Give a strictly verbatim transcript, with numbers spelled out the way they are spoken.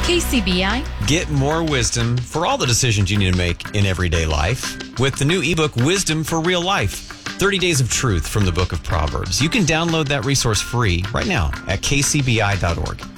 K C B I. Get more wisdom for all the decisions you need to make in everyday life with the new ebook, Wisdom for Real Life. thirty Days of Truth from the Book of Proverbs. You can download that resource free right now at k c b i dot org.